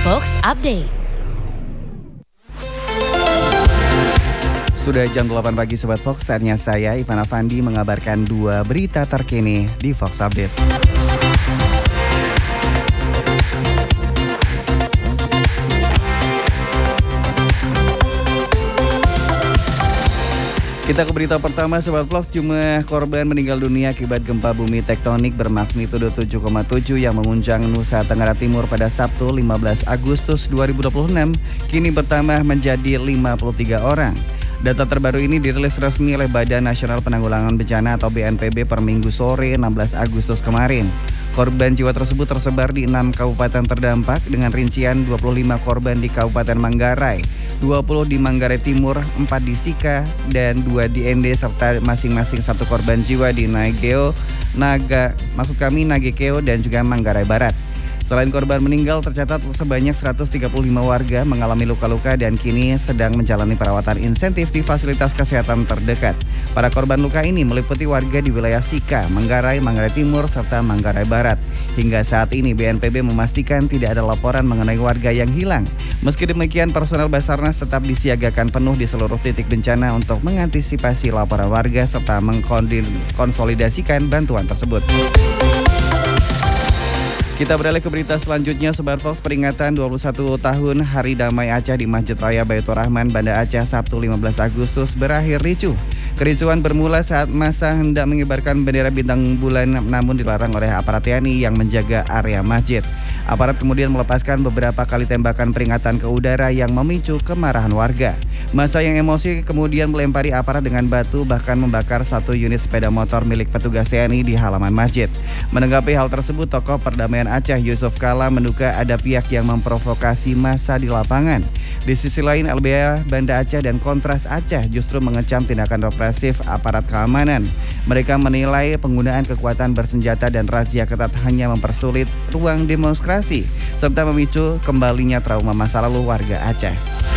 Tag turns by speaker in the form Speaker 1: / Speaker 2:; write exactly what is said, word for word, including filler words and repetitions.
Speaker 1: Fox Update.
Speaker 2: Sudah jam delapan pagi Sobat Fox, saatnya saya Ivan Afandi mengabarkan dua berita terkini di Fox Update. Kita ke berita pertama Sobat Vlog. Jumlah korban meninggal dunia akibat gempa bumi tektonik bermagnitudo tujuh koma tujuh yang menguncang Nusa Tenggara Timur pada Sabtu lima belas Agustus dua ribu dua puluh enam kini bertambah menjadi lima puluh tiga orang. Data terbaru ini dirilis resmi oleh Badan Nasional Penanggulangan Bencana atau B N P B per Minggu sore enam belas Agustus kemarin. Korban jiwa tersebut tersebar di enam kabupaten terdampak dengan rincian dua puluh lima korban di Kabupaten Manggarai, dua puluh di Manggarai Timur, empat di Sika, dan dua di Ende serta masing-masing satu korban jiwa di Nageo, Naga, maksud kami Nagekeo dan juga Manggarai Barat. Selain korban meninggal, tercatat sebanyak seratus tiga puluh lima warga mengalami luka-luka dan kini sedang menjalani perawatan insentif di fasilitas kesehatan terdekat. Para korban luka ini meliputi warga di wilayah Sika, Manggarai, Manggarai Timur, serta Manggarai Barat. Hingga saat ini B N P B memastikan tidak ada laporan mengenai warga yang hilang. Meski demikian, personel Basarnas tetap disiagakan penuh di seluruh titik bencana untuk mengantisipasi laporan warga serta mengkonsolidasikan bantuan tersebut. Kita beralih ke berita selanjutnya, Sobat Fox. Peringatan dua puluh satu tahun Hari Damai Aceh di Masjid Raya Baitur Rahman, Banda Aceh, Sabtu lima belas Agustus berakhir ricuh. Kericuhan bermula saat massa hendak mengibarkan bendera bintang bulan namun dilarang oleh aparat T N I yang menjaga area masjid. Aparat kemudian melepaskan beberapa kali tembakan peringatan ke udara yang memicu kemarahan warga. Massa yang emosi kemudian melempari aparat dengan batu, bahkan membakar satu unit sepeda motor milik petugas T N I di halaman masjid. Menanggapi hal tersebut, tokoh perdamaian Aceh Yusuf Kala menduga ada pihak yang memprovokasi massa di lapangan. Di sisi lain, L B H Banda Aceh dan Kontras Aceh justru mengecam tindakan represif aparat keamanan. Mereka menilai penggunaan kekuatan bersenjata dan razia ketat hanya mempersulit ruang demonstrasi serta memicu kembalinya trauma masa lalu warga Aceh.